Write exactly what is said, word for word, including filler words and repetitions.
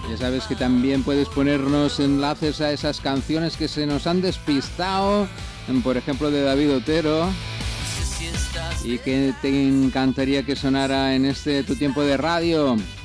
Ya sabes que también puedes ponernos enlaces a esas canciones que se nos han despistado, por ejemplo de David Otero, y que te encantaría que sonara en este Tu Tiempo de Radio.